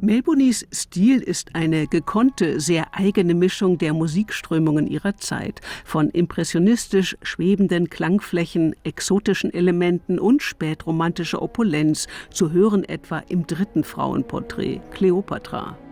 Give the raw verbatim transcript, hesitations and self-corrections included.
Melbonis Stil ist eine gekonnte, sehr eigene Mischung der Musikströmungen ihrer Zeit, von impressionistisch schwebenden Klangflächen, exotischen Elementen und spätromantischer Opulenz, zu hören etwa im dritten Frauenporträt, Kleopatra.